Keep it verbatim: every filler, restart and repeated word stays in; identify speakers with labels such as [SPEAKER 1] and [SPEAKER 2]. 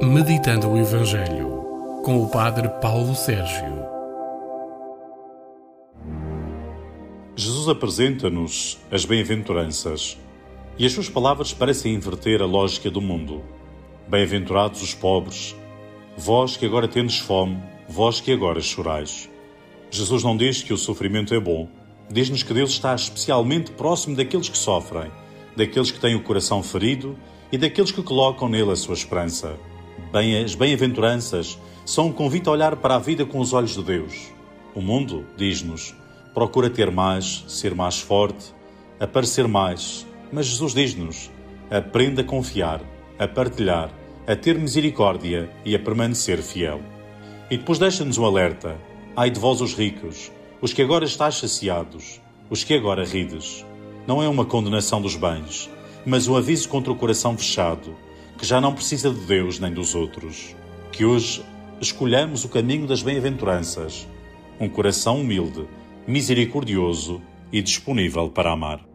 [SPEAKER 1] Meditando o Evangelho, com o Padre Paulo Sérgio.
[SPEAKER 2] Jesus apresenta-nos as bem-aventuranças e as suas palavras parecem inverter a lógica do mundo. Bem-aventurados os pobres, vós que agora tendes fome, vós que agora chorais. Jesus não diz que o sofrimento é bom, diz-nos que Deus está especialmente próximo daqueles que sofrem, daqueles que têm o coração ferido e daqueles que colocam nele a sua esperança. Bem, as bem-aventuranças são um convite a olhar para a vida com os olhos de Deus. O mundo, diz-nos, procura ter mais, ser mais forte, aparecer mais. Mas Jesus diz-nos, aprenda a confiar, a partilhar, a ter misericórdia e a permanecer fiel. E depois deixa-nos um alerta. Ai de vós os ricos, os que agora estáis saciados, os que agora rides. Não é uma condenação dos bens, mas um aviso contra o coração fechado, que já não precisa de Deus nem dos outros. Que hoje escolhamos o caminho das bem-aventuranças, um coração humilde, misericordioso e disponível para amar.